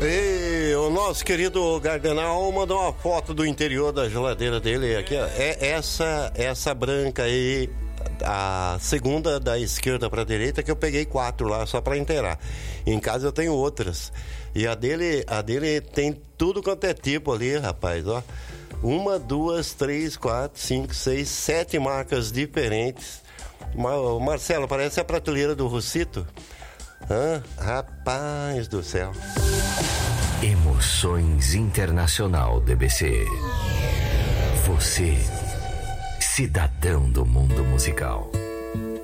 E o nosso querido Gardenal mandou uma foto do interior da geladeira dele aqui, ó. É essa branca aí, a segunda da esquerda para a direita, que eu peguei 4 lá só para inteirar. Em casa eu tenho outras. E a dele tem tudo quanto é tipo ali, rapaz, ó. 1, 2, 3, 4, 5, 6, 7 marcas diferentes. Marcelo, parece a prateleira do Rossito. Rapaz do céu. Emoções Internacional DBC. Você, cidadão do mundo musical.